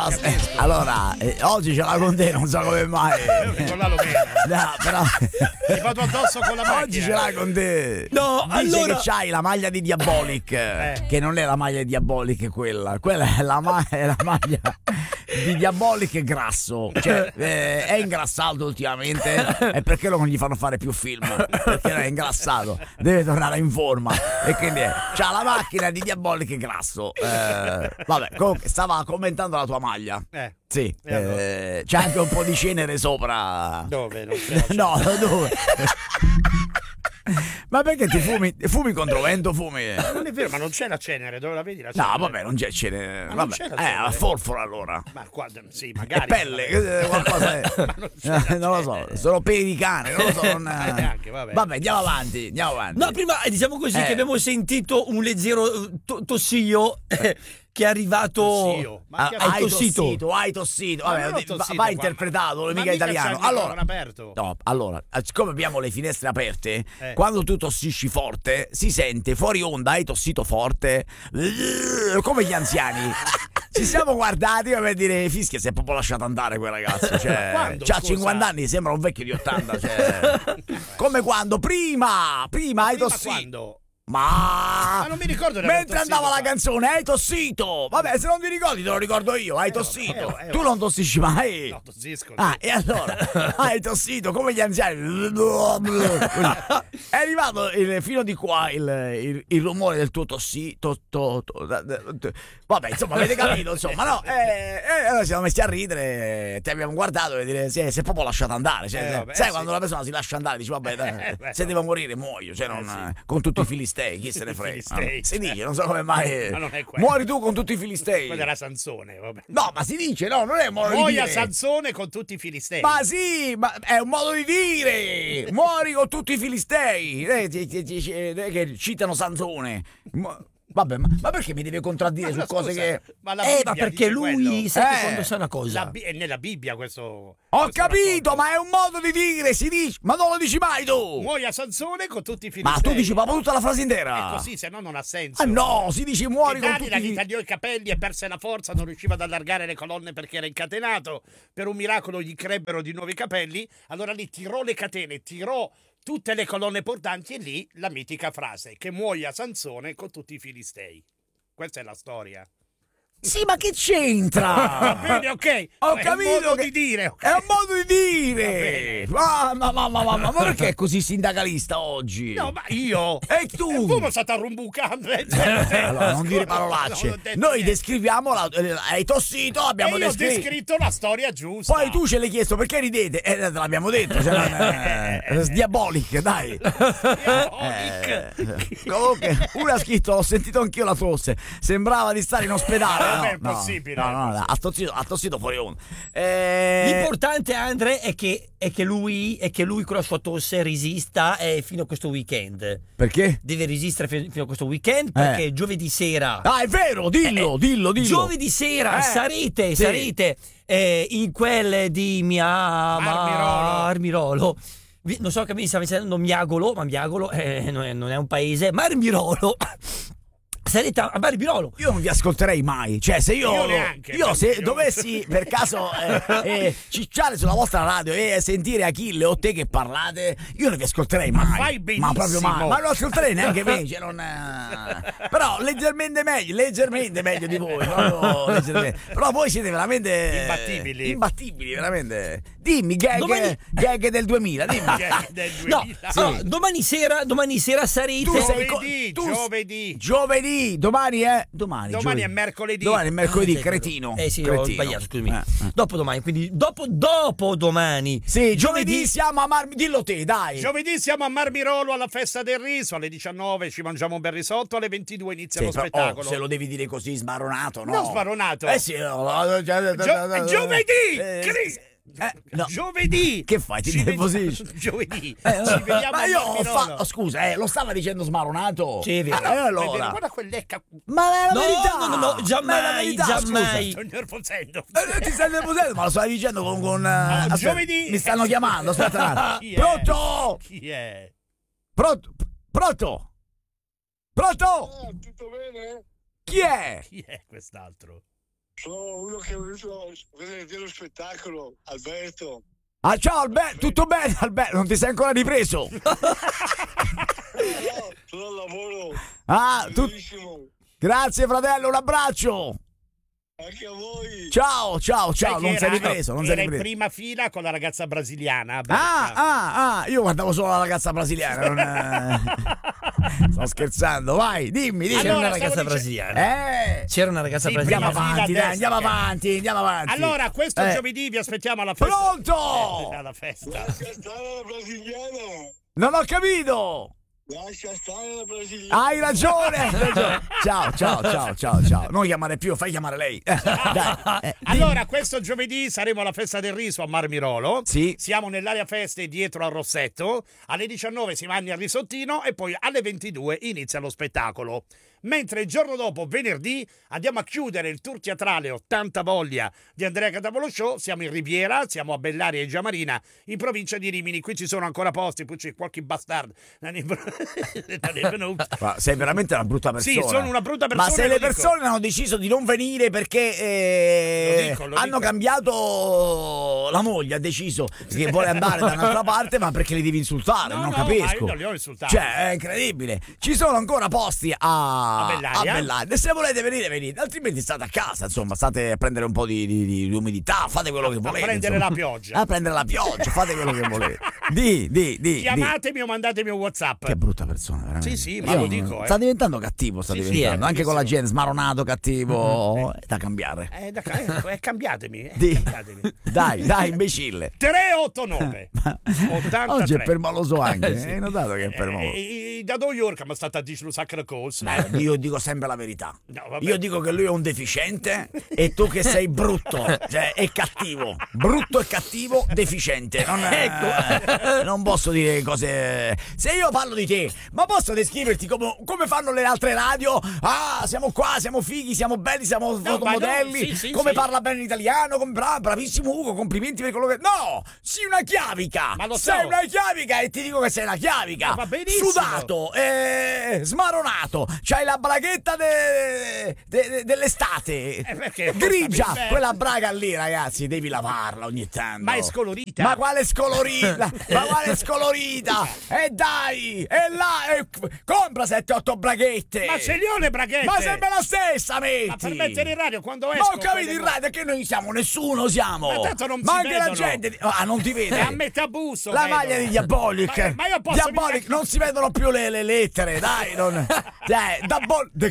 allora, oggi ce l'ha con te, non so come mai. Ricordarlo meno. No, però Ti vado addosso con la macchina. oggi ce l'ha con te. No, Dice allora che c'hai la maglia di Diabolic, che non è la maglia di Diabolic quella è la maglia di Diabolic Grasso, cioè è ingrassato ultimamente, è perché non gli fanno fare più film, perché è ingrassato, deve tornare in forma e quindi c'ha la macchina di Diabolic Grasso. Vabbè, comunque stava commentando la tua maglia. Sì, allora? c'è anche un po' di cenere sopra. Dove? Non c'è. No, dove? Ma perché ti fumi controvento, fumi? Non è vero, ma non c'è la cenere, dove la vedi la cenere? No, vabbè, non c'è cenere. Ma non Vabbè. c'è la cenere? La forfora allora. Ma qua, sì, È magari. pelle, qualcosa è. Non lo so, sono peli di cane, non lo so. Neanche, vabbè. Vabbè, andiamo avanti. No, prima diciamo così che abbiamo sentito un leggero tossio che è arrivato. Tossio. Ma Hai tossito. Ma Vabbè, non ho tossito va qua, interpretato, ma mica italiano. Allora, aperto. no, allora, siccome abbiamo le finestre aperte, quando tu tossisci forte, si sente fuori onda, hai tossito forte, come gli anziani. Ci siamo guardati per dire, fischia, si è proprio lasciato andare quel ragazzo, cioè, Quando, c'ha scusa? 50 anni, sembra un vecchio di 80, cioè. Come quando? Prima hai tossito. Quando? Ma non mi ricordo di aver mentre tossito andava la qua. canzone, hai tossito. Vabbè, se non ti ricordi, te lo ricordo io. Hai tossito. Tu non tossisci mai. No, tossisco. E allora hai tossito come gli anziani. È arrivato fino di qua il rumore del tuo tossito. Vabbè, insomma, avete capito, insomma, no? Allora ci siamo messi a ridere, ti abbiamo guardato e dire si è proprio lasciato andare. Cioè, sai quando una persona si lascia andare, dici vabbè, dai, se devo morire muoio, cioè non con tutti i filistei, chi se ne frega. Si dice, non so come mai. Ma non è quello. Muori tu con tutti i filistei. Quello era Sansone, vabbè. No, ma si dice, no, non è un modo di Muoia dire. Sansone con tutti i filistei. Ma sì, ma è un modo di dire. Muori con tutti i filistei. Che citano Sansone. Vabbè, ma perché mi deve contraddire su cose che. Ma la Ma Bibbia perché dice lui quello. sa che quando sa una cosa. È nella Bibbia questo. Ho capito, ma è un modo di dire, si dice. Ma non lo dici mai tu. Muoia Sansone con tutti i filistei. Ma tu dici proprio tutta la frase intera. È così, se no non ha senso. Ah no, si dice muori con tutti Gli tagliò i capelli e perse la forza, non riusciva ad allargare le colonne perché era incatenato. Per un miracolo gli crebbero di nuovo i capelli. Allora lì tirò le catene, tirò tutte le colonne portanti e lì la mitica frase: che muoia Sansone con tutti i filistei. Questa è la storia. Sì, ma che c'entra? Va bene, ok. Ho È capito un modo che di dire. Ok. È un modo di dire. Va bene. Ma perché è così sindacalista oggi? No, ma io. E tu? Tu mi state arrumbucando. Allora, non dire parolacce. Noi descriviamo hai tossito, abbiamo io ho descritto la storia giusta. Poi tu ce l'hai chiesto perché ridete? Te l'abbiamo detto, se non Diabolic, dai. Comunque, uno ha scritto, ho sentito anch'io la tosse. Sembrava di stare in ospedale. Vabbè, è impossibile. No, ha tossito fuori onda. L'importante, Andre, è che lui con la sua tosse resista fino a questo weekend. Perché? Deve resistere fino a questo weekend perché giovedì sera. Ah, è vero, dillo. Giovedì sera sarete in quelle di Marmirolo. Non so che mi sta dicendo Miagolo, ma Miagolo non è un paese. Marmirolo. Sarete a Marmirolo. Io non vi ascolterei mai. Cioè, se io se dovessi per caso cicciare sulla vostra radio e sentire Achille o te che parlate, io non vi ascolterei mai. Fai benissimo. Ma proprio mai. Ma non ascolterei neanche me. Cioè, però leggermente meglio di voi. Però voi siete veramente imbattibili, veramente. Dimmi, gag del 2000. Dimmi. Del 2000. Domani sera sarete. Giovedì. Domani è mercoledì. Domani è mercoledì, cretino. Sì, cretino. ho sbagliato, scusami. Dopodomani, quindi dopo domani. Sì, giovedì siamo a dillo te, dai. Giovedì siamo a Marmirolo alla festa del riso, alle 19 ci mangiamo un bel risotto, alle 22 inizia lo spettacolo. Se lo devi dire così smaronato, no? Non smaronato. Sì, giovedì! No. Giovedì! Che fai? Ti nervosisci? Giovedì! Ci vediamo ma a io Marmirolo. scusa, lo stava dicendo smaronato? Sì, è vero. Allora. Guarda quell'ecca. Ma è la verità! No, giammai. Sto nervosendo. Ti stai nervosendo? Ma lo stavi dicendo con aspetta, giovedì. mi stanno chiamando, aspetta un attimo. Chi è? Pronto? Chi è? Pronto? Tutto bene? Chi è? Chi è quest'altro? Sono uno che è venuto a vedere lo spettacolo, Alberto. Ah, ciao Alberto, tutto bene Alberto? Non ti sei ancora ripreso? No, sono al lavoro. Ah, Bellissimo. grazie fratello, un abbraccio. Anche a voi. Ciao, Sai chi non era? sei ripreso, non sei Era in ripreso. prima fila con la ragazza brasiliana. Io guardavo solo la ragazza brasiliana. Sto scherzando, vai, dimmi. C'era Allora, una ragazza stavo brasiliana. C'era una ragazza Sì, brasiliana. prima Andiamo fila a avanti, destra, andiamo avanti. Allora, questo giovedì vi aspettiamo alla festa. Pronto? Alla festa. Lascia stare la brasiliana. Non ho capito. Lascia stare la brasiliana. Hai ragione. Ciao. Non chiamare più, fai chiamare lei. Dai, Allora, questo giovedì saremo alla festa del riso a Marmirolo. Sì. Siamo nell'area feste dietro al Rossetto. Alle 19 si mangia il risottino e poi alle 22 inizia lo spettacolo. Mentre il giorno dopo, venerdì, andiamo a chiudere il tour teatrale 80 voglia di Andrea Catapolo Show. Siamo in Riviera, siamo a Bellaria e Giamarina, in provincia di Rimini. Qui ci sono ancora posti, poi c'è qualche bastardo. Ma sei veramente una brutta persona. Sì, sono una brutta persona. Ma se e lo le dico. persone hanno deciso di non venire perché Lo hanno dico. cambiato, la moglie ha deciso che vuole andare da un'altra parte, ma perché li devi insultare? No, non no, capisco. ma io non li ho insultati. Cioè, è incredibile. Ci sono ancora posti a Bellaria. Se volete venire, venite, altrimenti state a casa, insomma, state a prendere un po' di umidità, fate quello che volete. A prendere insomma. la pioggia. A prendere la pioggia, fate quello che volete. Di. Chiamatemi o mandatemi un WhatsApp. Che brutta persona, veramente. Sì, ma lo dico, Sta diventando cattivo, diventando. Anche con la gente, smaronato, cattivo. È da cambiare. Cambiatemi. Cambiatemi. Dai, imbecille. 389 83. Oggi è permaloso anche. Hai notato che è permaloso? Da New York mi è stata a dire lo sacra cosa. Io dico sempre la verità. No, vabbè. Io dico che lui è un deficiente e tu che sei brutto, cioè è cattivo. Brutto e cattivo, deficiente. Non posso dire cose. Se io parlo di te, ma posso descriverti come fanno le altre radio? Ah, siamo qua, siamo fighi, siamo belli, siamo fotomodelli. Sì, come sì. parla bene l'italiano, bravissimo Ugo, complimenti per quello che. No! Sei una chiavica! Ma lo sei so. una chiavica e ti dico che sei una chiavica! Ma va benissimo. Sudato, smaronato, c'hai la braghetta dell'estate, perché? grigia, Beh. quella braga lì, ragazzi, devi lavarla ogni tanto. Ma è scolorita. Ma quale scolorita? E dai, e là, compra 7-8 braghette. Ma ce li ho le braghette. Ma sempre la stessa, metti. Ma per mettere in radio quando Ma esco. ho capito il radio, che noi siamo, nessuno siamo. Ma tanto non Ma si anche vedono. la gente. Ah, non ti vede. È a metà busto. La vedo. maglia di Diabolic. Ma io posso Diabolic, non si vedono più le lettere, dai, non. Dai, da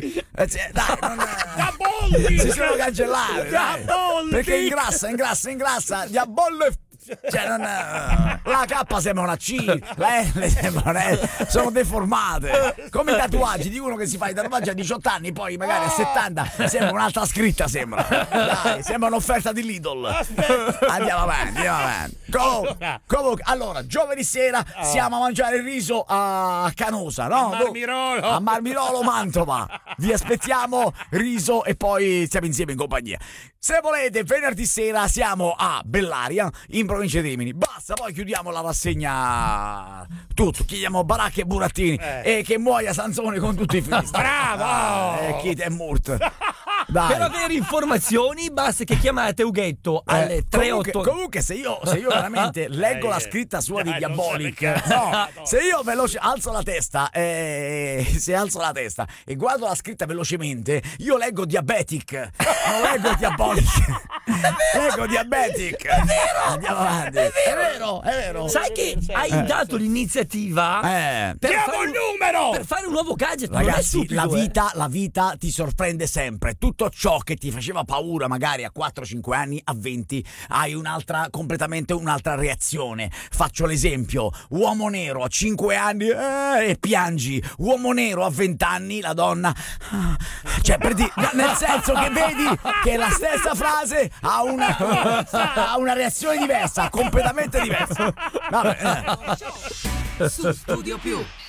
Bolli. si sono cancellate. Da dai. Bolli. Perché ingrassa. Diabollo cioè non, la K sembra una C, la L sembra una L, sono deformate. Come i tatuaggi di uno che si fa i tatuaggi a 18 anni, poi magari a 70 sembra un'altra scritta, sembra. Dai, sembra un'offerta di Lidl. Andiamo avanti. Comunque, allora, giovedì sera siamo a mangiare il riso a Canosa, no? A Marmirolo, Mantova. Vi aspettiamo, riso e poi siamo insieme in compagnia. Se volete, venerdì sera siamo a Bellaria, in provincia di Rimini. Basta, poi chiudiamo la rassegna. Tutto, chiediamo Baracchi e Burattini e che muoia Sansone con tutti i figli. Bravo! E Kit e Murt. Dai. Per avere informazioni basta che chiamate Ughetto alle 38. Comunque se io veramente leggo la scritta sua di Dai, non Diabolic, so perché. no, se io alzo la testa e guardo la scritta velocemente, io leggo Diabetic, non leggo Diabolic. Leggo Diabetic. È vero. Andiamo avanti. È vero. Sai che hai dato l'iniziativa per Diamo fare il numero! per fare un nuovo gadget. Non è Ragazzi, stupido, la vita ti sorprende sempre. Tutto ciò che ti faceva paura magari a 4-5 anni, a 20 hai completamente un'altra reazione. Faccio l'esempio: uomo nero a 5 anni e piangi, uomo nero a 20 anni, la donna cioè nel senso che vedi che la stessa frase ha una reazione diversa, completamente diversa. Vabbè. Su Studio Più.